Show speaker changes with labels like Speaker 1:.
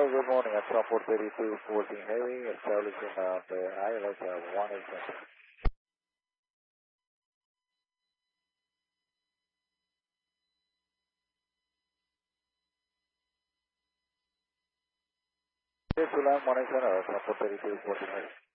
Speaker 1: good morning. At Transport 3214 Heavy, establishing the ILS 187. Yes, Ulan 187, Transport 3214 Heavy.